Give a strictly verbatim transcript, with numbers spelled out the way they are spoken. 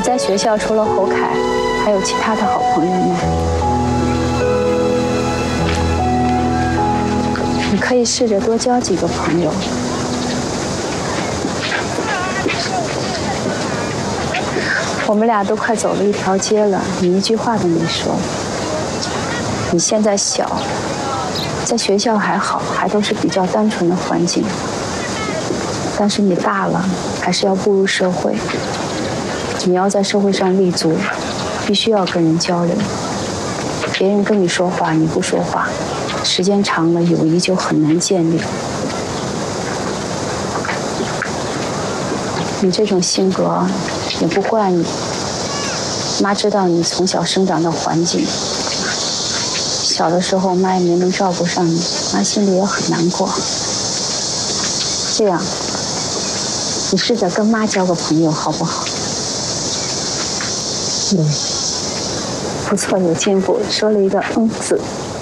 在学校除了侯凯，还有其他的好朋友吗？你可以试着多交几个朋友。我们俩都快走了一条街了，你一句话都没说。你现在小，在学校还好，还都是比较单纯的环境。但是你大了，还是要步入社会。你要在社会上立足，必须要跟人交流。别人跟你说话，你不说话，时间长了，友谊就很难建立。你这种性格，也不怪你。妈知道你从小生长的环境，小的时候妈也没能照顾上你，妈心里也很难过。这样，你试着跟妈交个朋友，好不好？嗯，不错，有进步，说了一个嗯字。